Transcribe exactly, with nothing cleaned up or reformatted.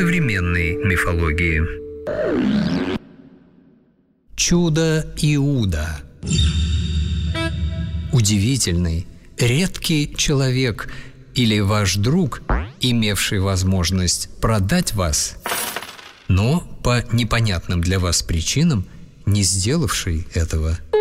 современной мифологии. Чудо Иуда. Удивительный, редкий человек или ваш друг, имевший возможность продать вас, но по непонятным для вас причинам не сделавший этого.